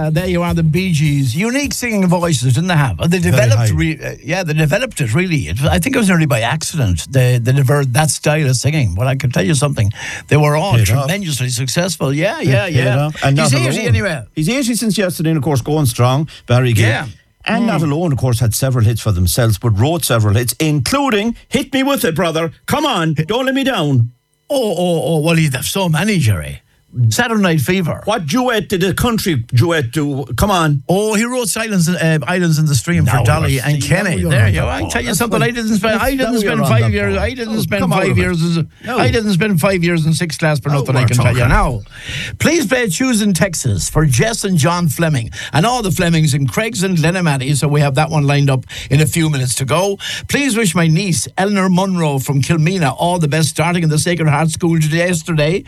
there you are, the Bee Gees. Unique singing voices, didn't they have? They developed, they developed it really. I think it was nearly by accident. They developed that style of singing. But I can tell you something, they were all tremendously successful. Yeah. And he's 80 anyway. He's 80 since yesterday, and of course going strong. Barry Gill. Yeah. And not alone, of course, had several hits for themselves, but wrote several hits, including Hit Me With It, Brother. Come on, don't let me down. Well, he'd have so many, Jerry. Saturday Night Fever. What duet did a country duet do? Come on. Oh, he wrote Islands in the Stream for Dolly and Kenny. There you go. I tell you something. I didn't spend 5 years. I didn't spend 5 years. I didn't spend 5 years in sixth class for nothing. I can tell you now. Please play Choosing Texas for Jess and John Fleming and all the Flemings and Craigs and Glenamady. So we have that one lined up in a few minutes to go. Please wish my niece Eleanor Munro from Kilmena all the best, starting in the Sacred Heart School yesterday.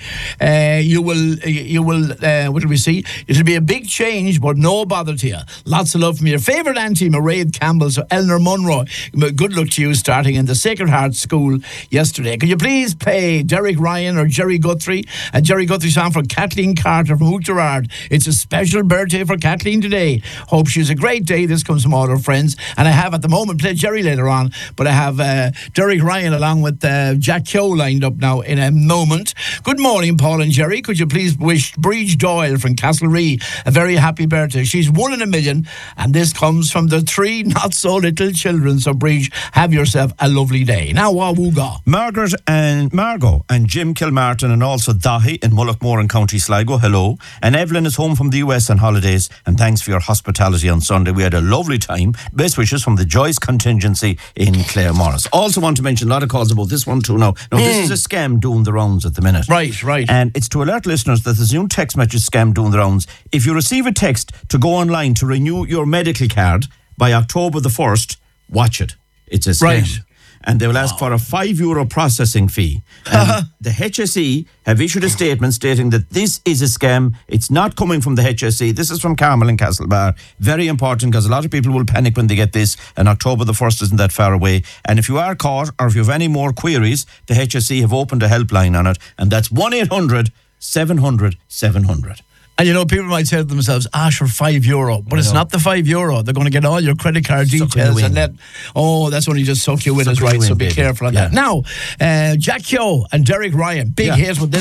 You will what do we see? It'll be a big change, but no bother to you. Lots of love from your favourite auntie, Mairead Campbell. So Eleanor Munro, good luck to you starting in the Sacred Heart School yesterday. Could you please play Derek Ryan or Jerry Guthrie? A Jerry Guthrie song for Kathleen Carter from Oughterard. It's a special birthday for Kathleen today. Hope she's a great day. This comes from all her friends. And I have at the moment played Jerry later on, but I have Derek Ryan along with Jack Keogh lined up now in a moment. Good morning, Paul and Jerry. Could you please wish Breege Doyle from Castlerea a very happy birthday? She's 1 in a million, and this comes from the 3 not so little children. So Breege, have yourself a lovely day. Now Wawooga. Margaret and Margot and Jim Kilmartin and also Dahi in Mullaghmore in County Sligo, hello. And Evelyn is home from the US on holidays, and thanks for your hospitality on Sunday. We had a lovely time. Best wishes from the Joyce contingency in Claremorris. Also want to mention a lot of calls about this one too now. This is a scam doing the rounds at the minute. Right. And it's to alert listeners that there's a new text message scam doing the rounds. If you receive a text to go online to renew your medical card by October the 1st, watch it. It's a scam. Right. And they will ask for a €5 processing fee. And the HSE have issued a statement stating that this is a scam. It's not coming from the HSE. This is from Carmel and Castlebar. Very important, because a lot of people will panic when they get this, and October the 1st isn't that far away. And if you are caught, or if you have any more queries, the HSE have opened a helpline on it, and that's 1-800-700-700. And you know, people might say to themselves, for €5. But it's not the €5. They're going to get all your credit card details and that's when you just suck you in, is right. So be careful on that. Now, Jack Keogh and Derek Ryan, big hit with this.